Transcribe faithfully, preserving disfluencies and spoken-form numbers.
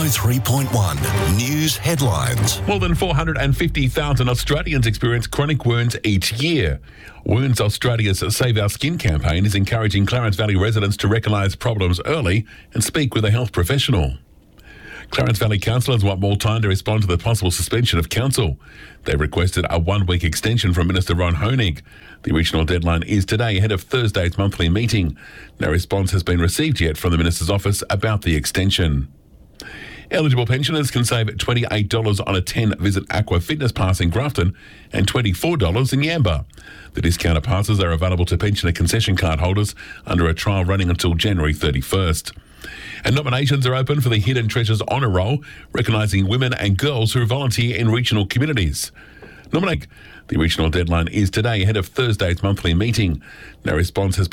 three point one News Headlines. More than four hundred fifty thousand Australians experience chronic wounds each year. Wounds Australia's Save Our Skin campaign is encouraging Clarence Valley residents to recognise problems early and speak with a health professional. Clarence Valley councillors want more time to respond to the possible suspension of council. They've requested a one-week extension from Minister Ron Honig. The original deadline is today, ahead of Thursday's monthly meeting. No response has been received yet from the Minister's office about the extension. Eligible pensioners can save twenty-eight dollars on a ten Visit Aqua Fitness Pass in Grafton and twenty-four dollars in Yamba. The discounted passes are available to pensioner concession card holders under a trial running until January thirty-first. And nominations are open for the Hidden Treasures Honour Roll, recognising women and girls who volunteer in regional communities. Nominate. The original deadline is today, ahead of Thursday's monthly meeting. No response has been